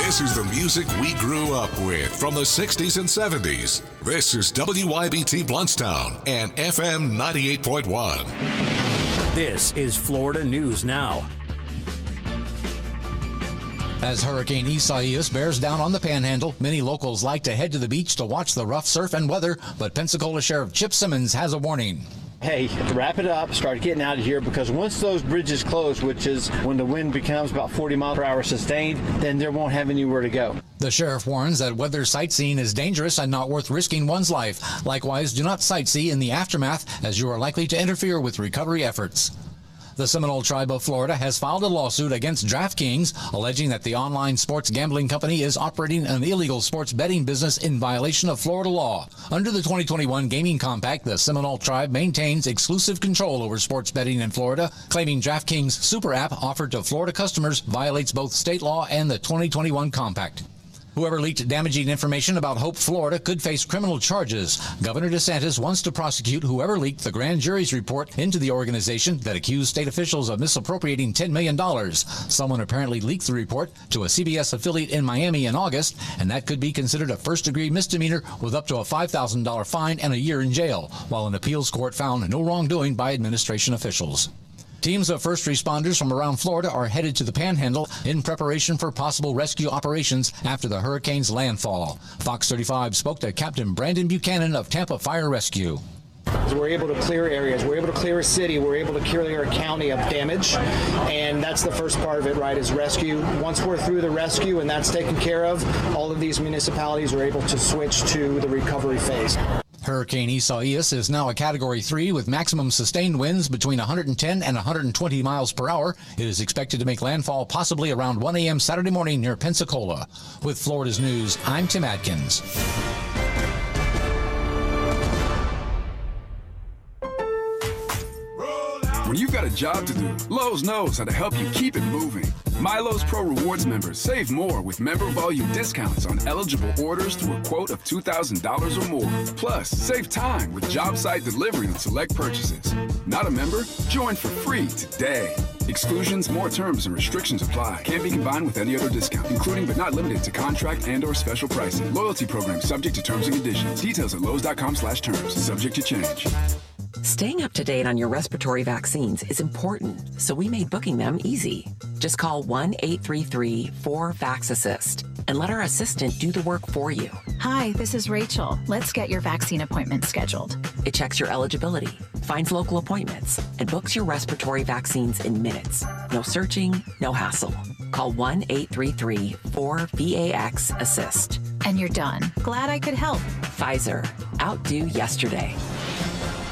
This is the music we grew up with from the 60s and 70s. This is WYBT Bluntstown and FM 98.1. This is Florida News Now. As Hurricane Isaias bears down on the Panhandle, many locals like to head to the beach to watch the rough surf and weather, but Pensacola Sheriff Chip Simmons has a warning. Hey, wrap it up, start getting out of here, because once those bridges close, which is when the wind becomes about 40 miles per hour sustained, then there won't have anywhere to go. The sheriff warns that weather sightseeing is dangerous and not worth risking one's life. Likewise, do not sightsee in the aftermath, as you are likely to interfere with recovery efforts. The Seminole Tribe of Florida has filed a lawsuit against DraftKings, alleging that the online sports gambling company is operating an illegal sports betting business in violation of Florida law. Under the 2021 Gaming Compact, the Seminole Tribe maintains exclusive control over sports betting in Florida, claiming DraftKings Super App offered to Florida customers violates both state law and the 2021 Compact. Whoever leaked damaging information about Hope, Florida could face criminal charges. Governor DeSantis wants to prosecute whoever leaked the grand jury's report into the organization that accused state officials of misappropriating $10 million. Someone apparently leaked the report to a CBS affiliate in Miami in August, and that could be considered a first-degree misdemeanor with up to a $5,000 fine and a year in jail, while an appeals court found no wrongdoing by administration officials. Teams of first responders from around Florida are headed to the Panhandle in preparation for possible rescue operations after the hurricane's landfall. Fox 35 spoke to Captain Brandon Buchanan of Tampa Fire Rescue. We're able to clear areas, we're able to clear a city, we're able to clear a county of damage, and that's the first part of it, right, is rescue. Once we're through the rescue and that's taken care of, all of these municipalities are able to switch to the recovery phase. Hurricane Isaias is now a Category 3 with maximum sustained winds between 110 and 120 miles per hour. It is expected to make landfall possibly around 1 a.m. Saturday morning near Pensacola. With Florida's News, I'm Tim Adkins. When you've got a job to do, Lowe's knows how to help you keep it moving. MyLowe's Pro Rewards members save more with member volume discounts on eligible orders through a quote of $2,000 or more. Plus, save time with job site delivery on select purchases. Not a member? Join for free today. Exclusions, more terms, and restrictions apply. Can't be combined with any other discount, including but not limited to contract and/or special pricing. Loyalty program subject to terms and conditions. Details at Lowe's.com/terms. Subject to change. Staying up to date on your respiratory vaccines is important, so we made booking them easy. Just call 1-833-4-VAX-ASSIST and let our assistant do the work for you. Hi, this is Rachel. Let's get your vaccine appointment scheduled. It checks your eligibility, finds local appointments, and books your respiratory vaccines in minutes. No searching, no hassle. Call 1-833-4-VAX-ASSIST. And you're done. Glad I could help. Pfizer. Outdo yesterday.